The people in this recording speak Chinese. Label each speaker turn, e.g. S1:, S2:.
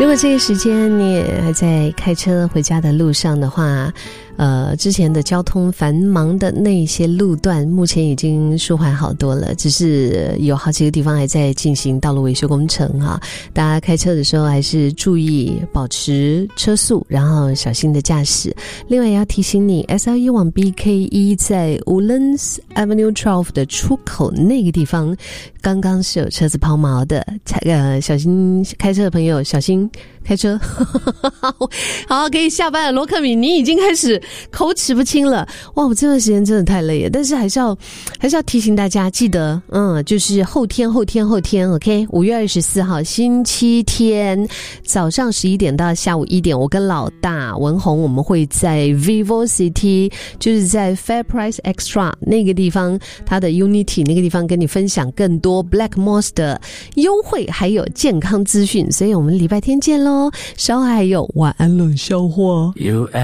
S1: 如果这个时间你也还在开车回家的路上的话，之前的交通繁忙的那些路段目前已经舒缓好多了，只是有好几个地方还在进行道路维修工程啊。大家开车的时候还是注意保持车速，然后小心的驾驶。另外也要提醒你 SL1 往 BK1 在 Woodlands Avenue 12的出口那个地方刚刚是有车子抛锚的，小心开车的朋友小心开车。好，可以下班了。罗克敏，你已经开始口齿不清了。哇，我这段时间真的太累了，但是还是要提醒大家，记得就是后天 OK， 5月24号星期天早上11点到下午1点，我跟老大文宏我们会在 Vivo City， 就是在 Fair Price Extra 那个地方，它的 Unity 那个地方跟你分享更多 Black Moss 的优惠还有健康资讯，所以我们礼拜天见咯。稍后还有晚安冷笑话。